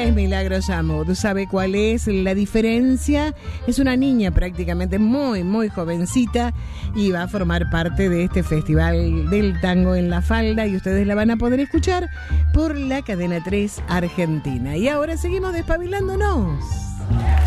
es Milagros Amud. ¿Sabe cuál es la diferencia? Es una niña prácticamente muy, muy jovencita y va a formar parte de este festival del tango en la falda y ustedes la van a poder escuchar por la Cadena 3 Argentina. Y ahora seguimos despabilándonos.